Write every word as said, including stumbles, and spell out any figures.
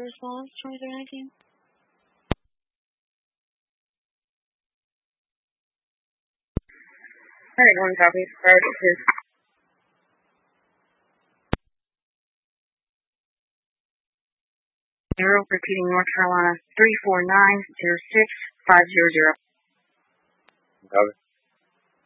your response, twenty-three nineteen? Alright, one copy. Private is zero, repeating North Carolina, three four nine zero six five zero zero. Copy.